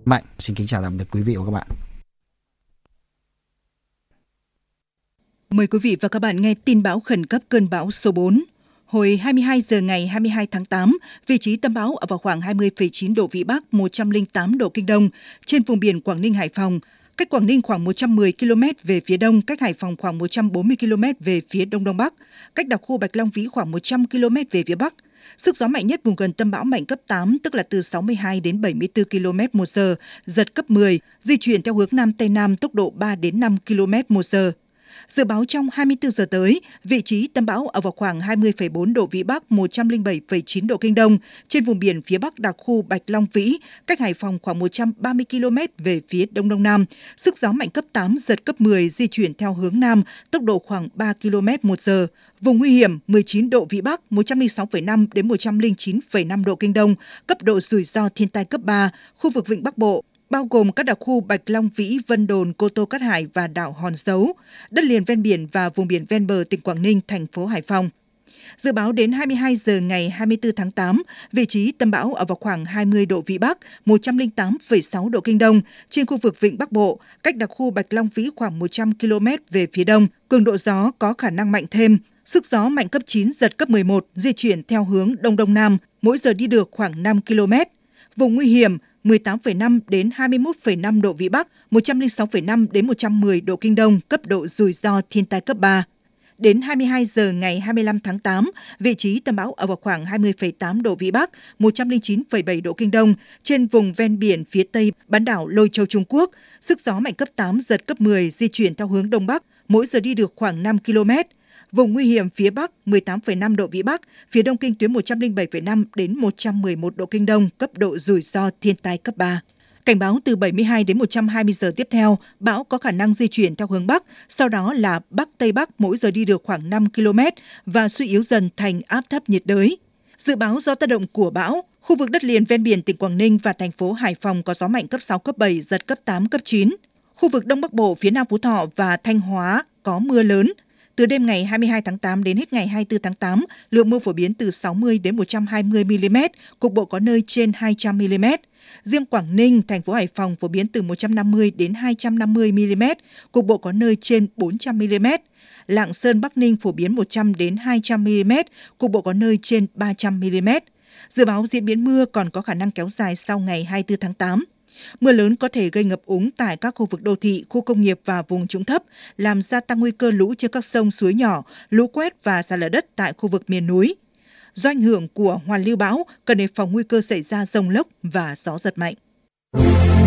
Mạnh. Xin kính chào tạm biệt quý vị và các bạn. Mời quý vị và các bạn nghe tin bão khẩn cấp cơn bão số 4. Hồi 22 giờ ngày 22 tháng 8, vị trí tâm bão ở vào khoảng 20,9 độ Vĩ Bắc, 108 độ Kinh Đông, trên vùng biển Quảng Ninh, Hải Phòng. Cách Quảng Ninh khoảng 110 km về phía đông, cách Hải Phòng khoảng 140 km về phía đông đông bắc, cách đặc khu Bạch Long Vĩ khoảng 100 km về phía bắc. Sức gió mạnh nhất vùng gần tâm bão mạnh cấp 8, tức là từ 62 đến 74 km/h, giật cấp 10, di chuyển theo hướng Nam Tây Nam, tốc độ 3 đến 5 km/h. Dự báo trong 24 giờ tới, vị trí tâm bão ở vào khoảng 20,4 độ Vĩ Bắc, 107,9 độ Kinh Đông, trên vùng biển phía Bắc đặc khu Bạch Long Vĩ, cách Hải Phòng khoảng 130 km về phía Đông Đông Nam. Sức gió mạnh cấp 8, giật cấp 10, di chuyển theo hướng Nam, tốc độ khoảng 3 km/h. Vùng nguy hiểm 19 độ Vĩ Bắc, 106,5 đến 109,5 độ Kinh Đông, cấp độ rủi ro thiên tai cấp 3, khu vực Vịnh Bắc Bộ, bao gồm các đặc khu Bạch Long Vĩ, Vân Đồn, Cô Tô, Cát Hải và đảo Hòn Dấu, đất liền ven biển và vùng biển ven bờ tỉnh Quảng Ninh, thành phố Hải Phòng. Dự báo đến 22 giờ ngày 24 tháng 8, vị trí tâm bão ở vào khoảng 20 độ Vĩ Bắc, 108,6 độ Kinh Đông, trên khu vực Vịnh Bắc Bộ, cách đặc khu Bạch Long Vĩ khoảng 100 km về phía đông. Cường độ gió có khả năng mạnh thêm. Sức gió mạnh cấp 9, giật cấp 11, di chuyển theo hướng Đông Đông Nam, mỗi giờ đi được khoảng 5 km. Vùng nguy hiểm 18,5 đến 21,5 độ Vĩ Bắc, 106,5 đến 110 độ Kinh Đông, cấp độ rủi ro thiên tai cấp 3. Đến 22 giờ ngày 25 tháng 8, vị trí tâm bão ở vào khoảng 20,8 độ Vĩ Bắc, 109,7 độ Kinh Đông, trên vùng ven biển phía tây bán đảo Lôi Châu, Trung Quốc. Sức gió mạnh cấp 8, giật cấp 10, di chuyển theo hướng Đông Bắc, mỗi giờ đi được khoảng 5 km. Vùng nguy hiểm phía Bắc 18,5 độ Vĩ Bắc, phía đông kinh tuyến 107,5 đến 111 độ Kinh Đông, cấp độ rủi ro thiên tai cấp 3. Cảnh báo từ 72 đến 120 giờ tiếp theo, bão có khả năng di chuyển theo hướng Bắc, sau đó là Bắc-Tây Bắc, mỗi giờ đi được khoảng 5 km và suy yếu dần thành áp thấp nhiệt đới. Dự báo do tác động của bão, khu vực đất liền ven biển tỉnh Quảng Ninh và thành phố Hải Phòng có gió mạnh cấp 6, cấp 7, giật cấp 8, cấp 9. Khu vực Đông Bắc Bộ, phía Nam Phú Thọ và Thanh Hóa có mưa lớn. Từ đêm ngày 22 tháng 8 đến hết ngày 24 tháng 8, lượng mưa phổ biến từ 60 đến 120 mm, cục bộ có nơi trên 200 mm. Riêng Quảng Ninh, thành phố Hải Phòng phổ biến từ 150 đến 250 mm, cục bộ có nơi trên 400 mm. Lạng Sơn, Bắc Ninh phổ biến 100 đến 200 mm, cục bộ có nơi trên 300 mm. Dự báo diễn biến mưa còn có khả năng kéo dài sau ngày 24 tháng 8. Mưa lớn có thể gây ngập úng tại các khu vực đô thị, khu công nghiệp và vùng trũng thấp, làm gia tăng nguy cơ lũ trên các sông suối nhỏ, lũ quét và sạt lở đất tại khu vực miền núi. Do ảnh hưởng của hoàn lưu bão, cần đề phòng nguy cơ xảy ra dông lốc và gió giật mạnh.